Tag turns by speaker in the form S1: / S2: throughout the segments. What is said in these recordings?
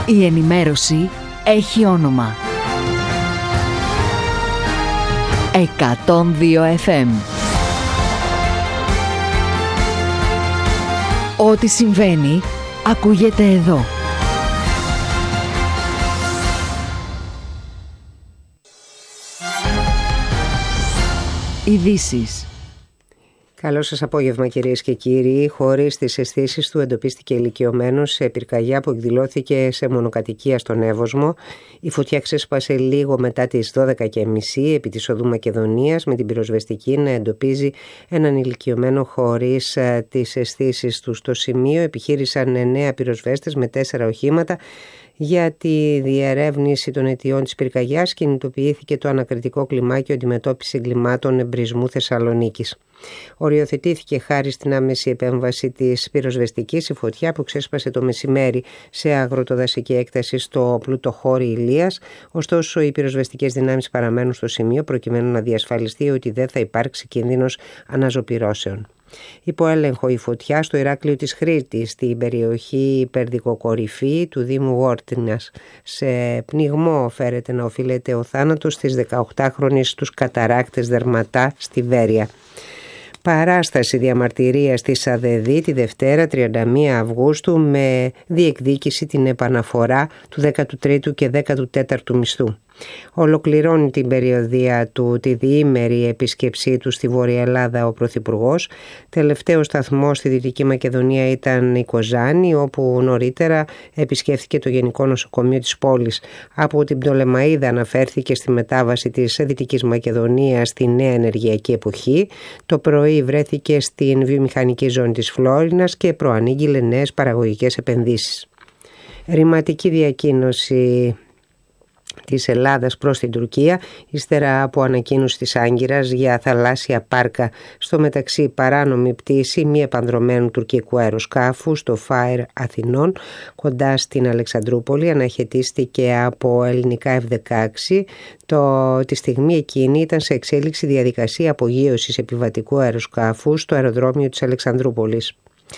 S1: Η ενημέρωση έχει όνομα. 102 FM. Ό,τι συμβαίνει, ακούγεται εδώ. Ειδήσεις.
S2: Καλό σας απόγευμα κυρίες και κύριοι. Χωρίς τις αισθήσεις του εντοπίστηκε ηλικιωμένος σε πυρκαγιά που εκδηλώθηκε σε μονοκατοικία στον Εύωσμο. Η φωτιά ξέσπασε λίγο μετά τις 12:30 επί της οδού Μακεδονίας, με την πυροσβεστική να εντοπίζει έναν ηλικιωμένο χωρίς τις αισθήσεις του. Στο σημείο επιχείρησαν 9 πυροσβέστες με 4 οχήματα. Για τη διερεύνηση των αιτιών της πυρκαγιάς κινητοποιήθηκε το ανακριτικό κλιμάκιο αντιμετώπισης εγκλημάτων εμπρισμού Θεσσαλονίκης. Οριοθετήθηκε χάρη στην άμεση επέμβαση της πυροσβεστικής η φωτιά που ξέσπασε το μεσημέρι σε αγροτοδασική έκταση στο πλούτοχώρι Ηλίας. Ωστόσο, οι πυροσβεστικές δυνάμεις παραμένουν στο σημείο προκειμένου να διασφαλιστεί ότι δεν θα υπάρξει κίνδυνος αναζωπυρώσεων. Υπό έλεγχο η φωτιά στο Ηράκλειο της Χρήτης, στην περιοχή Περδικοκορυφή του Δήμου Γόρτινας. Σε πνιγμό φέρεται να οφείλεται ο θάνατος της 18χρονης στους καταράκτες Δερματά στη Βέρεια. Παράσταση διαμαρτυρίας της ΑΔΕΔΗ τη Δευτέρα 31 Αυγούστου με διεκδίκηση την επαναφορά του 13ου και 14ου μισθού. Ολοκληρώνει την περιοδεία του τη διήμερη επίσκεψή του στη Βόρεια Ελλάδα ο Πρωθυπουργός. Τελευταίο σταθμό στη Δυτική Μακεδονία ήταν η Κοζάνη, όπου νωρίτερα επισκέφθηκε το Γενικό Νοσοκομείο της πόλης. Από την Πτολεμαΐδα αναφέρθηκε στη μετάβαση της Δυτικής Μακεδονίας στη νέα ενεργειακή εποχή. Το πρωί βρέθηκε στην βιομηχανική ζώνη της Φλόρινας και προανήγγειλε νέες παραγωγικές επενδύσεις. Ρηματική διακοίνωση της Ελλάδας προς την Τουρκία, ύστερα από ανακοίνωση της Άγκυρας για θαλάσσια πάρκα. Στο μεταξύ, παράνομη πτήση μη επανδρωμένου τουρκικού αεροσκάφου στο Φάιρ Αθηνών κοντά στην Αλεξανδρούπολη αναχαιτίστηκε από ελληνικά F-16. Τη στιγμή εκείνη ήταν σε εξέλιξη διαδικασία απογείωσης επιβατικού αεροσκάφου στο αεροδρόμιο της Αλεξανδρούπολης.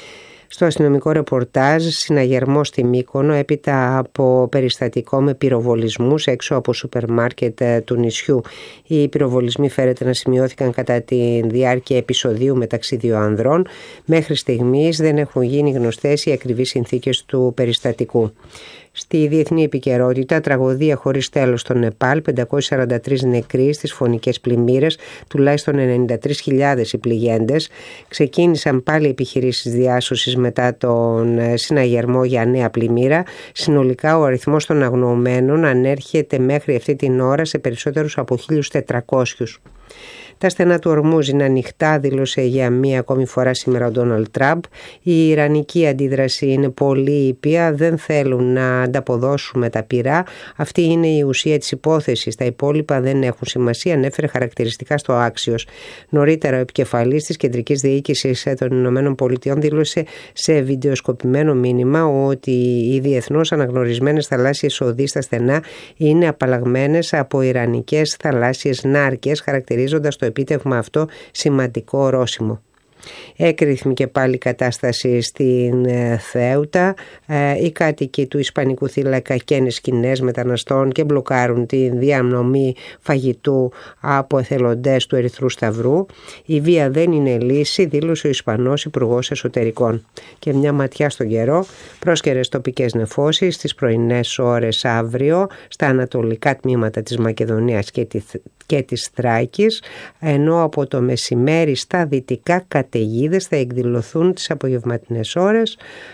S2: Στο αστυνομικό ρεπορτάζ, συναγερμό στη Μύκονο έπειτα από περιστατικό με πυροβολισμούς έξω από σούπερ μάρκετ του νησιού. Οι πυροβολισμοί φέρεται να σημειώθηκαν κατά τη διάρκεια επεισοδίου μεταξύ δύο ανδρών. Μέχρι στιγμής δεν έχουν γίνει γνωστές οι ακριβείς συνθήκες του περιστατικού. Στη διεθνή επικαιρότητα, τραγωδία χωρίς τέλος στο Νεπάλ, 543 νεκροί στις φωνικές πλημμύρες, τουλάχιστον 93.000 οι πληγέντες. Ξεκίνησαν πάλι επιχειρήσεις διάσωσης μετά τον συναγερμό για νέα πλημμύρα. Συνολικά ο αριθμός των αγνοωμένων ανέρχεται μέχρι αυτή την ώρα σε περισσότερους από 1.400. Τα στενά του Ορμούζ είναι ανοιχτά, δήλωσε για μία ακόμη φορά σήμερα ο Ντόναλντ Τραμπ. Η ιρανική αντίδραση είναι πολύ ήπια, δεν θέλουν να ανταποδώσουμε τα πυρά. Αυτή είναι η ουσία της υπόθεσης. Τα υπόλοιπα δεν έχουν σημασία, ανέφερε χαρακτηριστικά στο Άξιος. Νωρίτερα, ο επικεφαλής της Κεντρικής Διοίκησης των Ηνωμένων Πολιτειών δήλωσε σε βιντεοσκοπημένο μήνυμα ότι οι διεθνώς αναγνωρισμένες θαλάσσιες οδοί στα στενά είναι απαλλαγμένες από ιρανικές θαλάσσιες νάρκες, χαρακτηρίζοντας το επίτευγμα αυτό σημαντικό ορόσημο. Έκρηθμη και πάλι κατάσταση στην Θέουτα. Οι κάτοικοι του Ισπανικού θύλακα καίνε σκηνές μεταναστών και μπλοκάρουν τη διανομή φαγητού από εθελοντές του Ερυθρού Σταυρού. Η βία δεν είναι λύση, δήλωσε ο Ισπανός Υπουργός Εσωτερικών. Και μια ματιά στον καιρό. Πρόσκαιρες τοπικές νεφώσεις στις πρωινές ώρες αύριο στα ανατολικά τμήματα της Μακεδονίας και της Θράκης, ενώ από το μεσημέρι στα δυτικά καταιγίδες θα εκδηλωθούν τις απογευματινές ώρες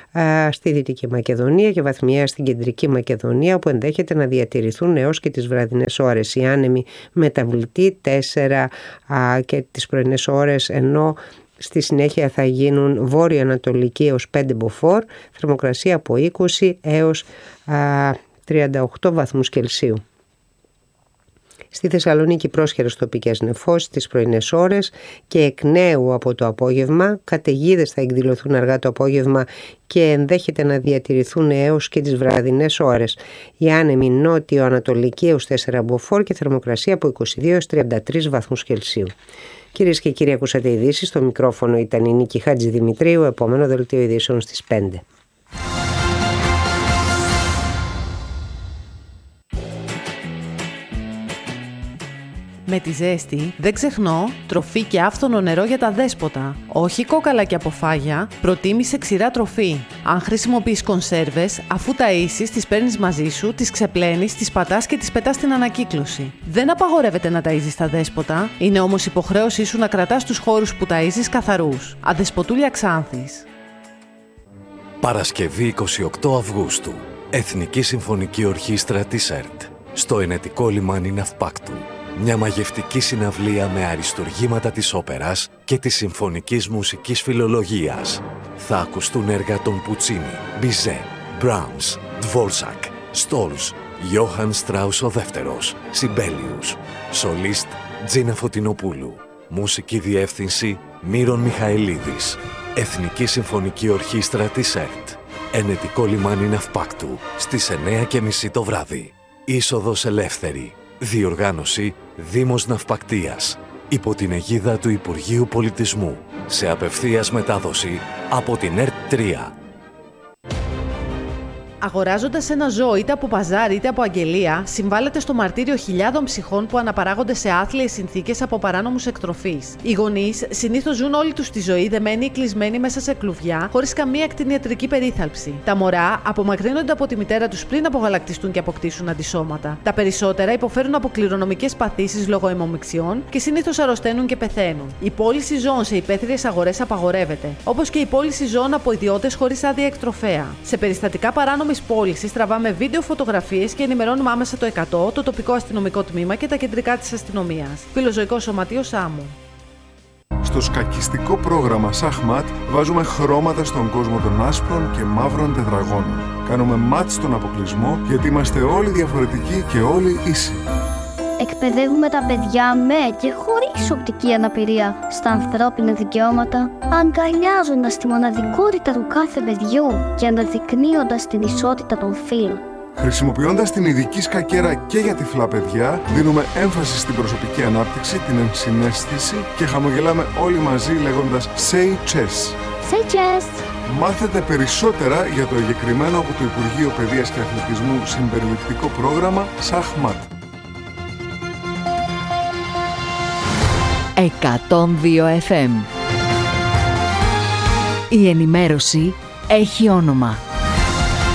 S2: στη Δυτική Μακεδονία και βαθμιαία στην Κεντρική Μακεδονία, που ενδέχεται να διατηρηθούν έως και τις βραδινές ώρες. Οι άνεμοι μεταβλητοί 4 και τις πρωινές ώρες, ενώ στη συνέχεια θα γίνουν βόρειο-ανατολική έως 5 μποφόρ, θερμοκρασία από 20 έως 38 βαθμούς Κελσίου. Στη Θεσσαλονίκη πρόσχερες τοπικές νεφώσεις τις πρωινές ώρες και εκ νέου από το απόγευμα. Καταιγίδες θα εκδηλωθούν αργά το απόγευμα και ενδέχεται να διατηρηθούν έως και τις βραδινές ώρες. Οι άνεμοι νότιο-ανατολική έως 4 μποφόρ και θερμοκρασία από 22 έως 33 βαθμούς Κελσίου. Κυρίες και κύριοι, ακούσατε ειδήσεις. Στο μικρόφωνο ήταν η Νίκη Χατζηδημητρίου. Επόμενο δελτίο ειδήσεων στις 5.
S3: Με τη ζέστη, δεν ξεχνώ, τροφή και άφθονο νερό για τα δέσποτα. Όχι κόκαλα και αποφάγια, προτίμησε ξηρά τροφή. Αν χρησιμοποιείς κονσέρβες, αφού ταΐσεις, τις παίρνεις μαζί σου, τις ξεπλένεις, τις πατάς και τις πετάς στην ανακύκλωση. Δεν απαγορεύεται να ταΐζεις τα δέσποτα, είναι όμως υποχρέωσή σου να κρατάς τους χώρους που ταΐζεις καθαρούς. Αδεσποτούλια Ξάνθης.
S4: Παρασκευή 28 Αυγούστου. Εθνική Συμφωνική Ορχήστρα της ΕΡΤ. Στο Ενετικό Λιμάνι Ναυπάκτου. Μια μαγευτική συναυλία με αριστουργήματα της όπερας και της συμφωνικής μουσικής φιλολογίας. Θα ακουστούν έργα των Πουτσίνι, Μπιζέ, Μπράμς, Ντβόρσακ, Στόλς, Γιώχαν Στράους ο Δεύτερος, Σιμπέλιους, Σολίστ Τζίνα Φωτεινοπούλου. Μουσική διεύθυνση Μύρον Μιχαηλίδης. Εθνική Συμφωνική Ορχήστρα της ΕΡΤ. Ενετικό Λιμάνι Ναυπάκτου στις 9:30 το βράδυ. Είσοδος ελεύθερη. Διοργάνωση Δήμος Ναυπακτίας. Υπό την αιγίδα του Υπουργείου Πολιτισμού. Σε απευθείας μετάδοση από την ΕΡΤ 3.
S3: Αγοράζοντας ένα ζώο είτε από παζάρι είτε από αγγελία, συμβάλλεται στο μαρτύριο χιλιάδων ψυχών που αναπαράγονται σε άθλιες συνθήκες από παράνομους εκτροφείς. Οι γονείς συνήθως ζουν όλη τους τη ζωή δεμένοι ή κλεισμένοι μέσα σε κλουβιά, χωρίς καμία κτηνιατρική περίθαλψη. Τα μωρά απομακρύνονται από τη μητέρα τους πριν απογαλακτιστούν και αποκτήσουν αντισώματα. Τα περισσότερα υποφέρουν από κληρονομικές παθήσεις λόγω αιμομιξιών και συνήθως αρρωσταίνουν και πεθαίνουν. Η πώληση ζώων σε υπαίθριες αγορές απαγορεύεται, όπως και η πώληση ζώων από ιδιώτες χωρίς άδεια εκτροφέα. Σε περιστατικά παράνομης πώλησης τραβάμε βίντεο, φωτογραφίες και ενημερώνουμε άμεσα το 100, το τοπικό αστυνομικό τμήμα και τα κεντρικά της αστυνομίας. Φιλοζωικό Σωματείο Σάμου.
S5: Στο σκακιστικό πρόγραμμα Σαχμάτ βάζουμε χρώματα στον κόσμο των άσπρων και μαύρων τετραγώνων. Κάνουμε μάτς στον αποκλεισμό γιατί είμαστε όλοι διαφορετικοί και όλοι ίσοι.
S6: Εκπαιδεύουμε τα παιδιά με και χωρίς οπτική αναπηρία στα ανθρώπινα δικαιώματα, αγκαλιάζοντας τη μοναδικότητα του κάθε παιδιού και αναδεικνύοντας την ισότητα των φύλων.
S5: Χρησιμοποιώντας την ειδική σκακέρα και για τυφλά παιδιά, δίνουμε έμφαση στην προσωπική ανάπτυξη, την ενσυναίσθηση και χαμογελάμε όλοι μαζί λέγοντας «Say chess».
S6: Say chess!
S5: Μάθετε περισσότερα για το εγκεκριμένο από το Υπουργείο Παιδείας και Αθλητισμού συμπεριληπτικό πρόγραμμα Σαχμάτ.
S1: 102 FM. Η ενημέρωση έχει όνομα.